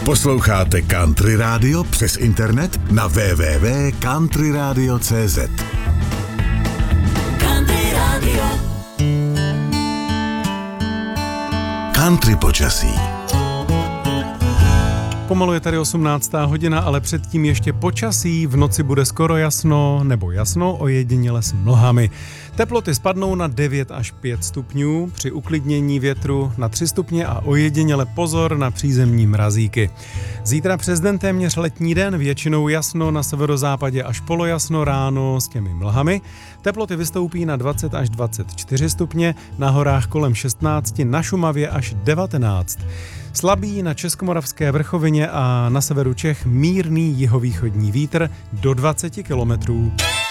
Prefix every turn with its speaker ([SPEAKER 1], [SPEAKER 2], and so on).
[SPEAKER 1] Posloucháte Country Radio přes internet na www.countryradio.cz.
[SPEAKER 2] Country Radio.
[SPEAKER 1] Country počasí.
[SPEAKER 3] Pomalu je tady 18. hodina, ale předtím ještě počasí. V noci bude skoro jasno nebo jasno, ojediněle s mlhami. Teploty spadnou na 9 až 5 stupňů, při uklidnění větru na 3 stupně a ojediněle pozor na přízemní mrazíky. Zítra přes den téměř letní den, většinou jasno, na severozápadě až polojasno, ráno s těmi mlhami. Teploty vystoupí na 20 až 24 stupně, na horách kolem 16, na Šumavě až 19. Slabý na Českomoravské vrchovině a na severu Čech mírný jihovýchodní vítr do 20 kilometrů.